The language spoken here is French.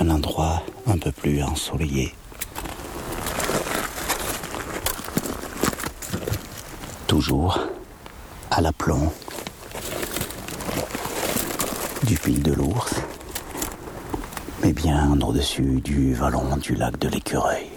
un endroit un peu plus ensoleillé. Toujours à l'aplomb du fil de l'Ours, mais bien au-dessus du vallon du lac de l'Écureuil.